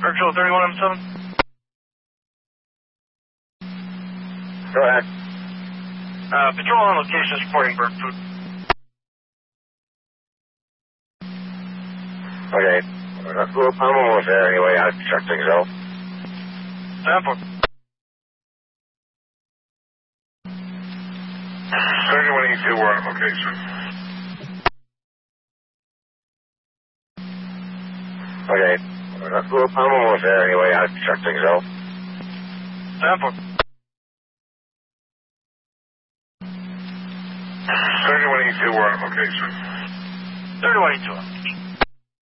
Virtual 31M7. Go ahead. Patrol on location is reporting bird food. Okay. I'm almost there anyway. I'll check things out. 10-4. 3182, we're on location. Okay. I'm almost there anyway. I'll check things out. 10-4. 3182, we're on location. 3182.